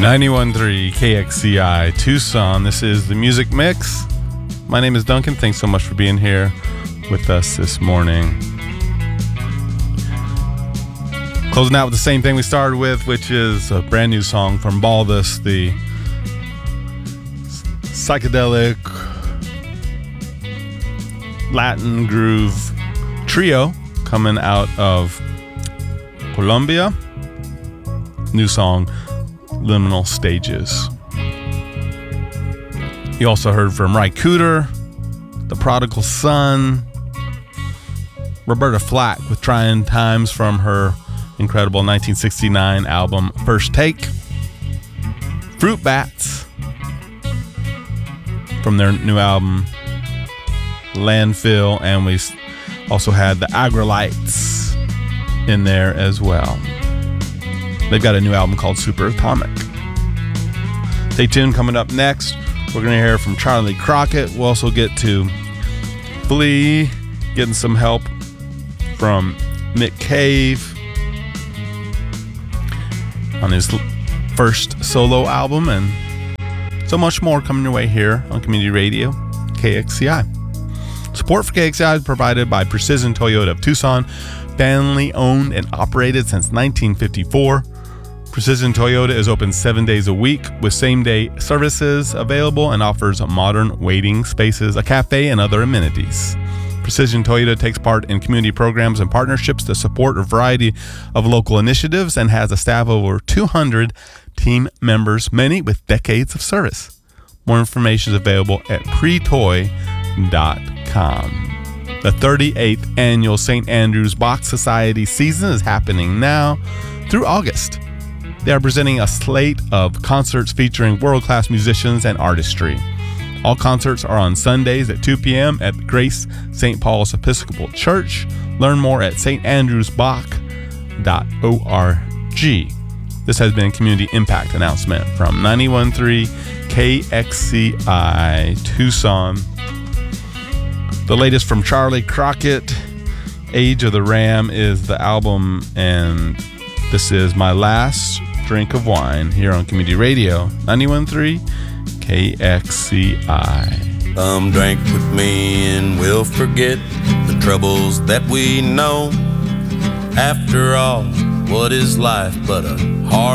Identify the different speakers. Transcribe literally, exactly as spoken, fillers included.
Speaker 1: ninety-one point three K X C I Tucson. This is the Music Mix. My name is Duncan. Thanks so much for being here with us this morning. Closing out with the same thing we started with, which is a brand new song from Baldus, the psychedelic Latin groove trio coming out of Colombia. New song, Liminal Stages. You also heard from Ry Cooder, The Prodigal Son, Roberta Flack with Trying Times from her incredible nineteen sixty-nine album First Take, Fruit Bats from their new album Landfill, and we also had the Agrolites in there as well. They've got a new album called Super Atomic. Stay tuned. Coming up next, we're going to hear from Charlie Crockett. We'll also get to Flea, getting some help from Nick Cave on his first solo album, and so much more coming your way here on Community Radio, K X C I. Support for K X C I is provided by Precision Toyota of Tucson, family owned and operated since nineteen fifty-four. Precision Toyota is open seven days a week with same-day services available and offers modern waiting spaces, a cafe, and other amenities. Precision Toyota takes part in community programs and partnerships to support a variety of local initiatives and has a staff of over two hundred team members, many with decades of service. More information is available at pretoy dot com. The thirty-eighth annual Saint Andrew's Bach Society season is happening now through August. They are presenting a slate of concerts featuring world-class musicians and artistry. All concerts are on Sundays at two p.m. at Grace Saint Paul's Episcopal Church. Learn more at s t andrews bach dot org. This has been a community impact announcement from ninety-one point three K X C I Tucson. The latest from Charlie Crockett, Age of the Ram is the album, and this is My Last Drink of Wine here on Community Radio, ninety-one point three K X C I.
Speaker 2: Come drink with me and we'll forget the troubles that we know. After all, what is life but a hard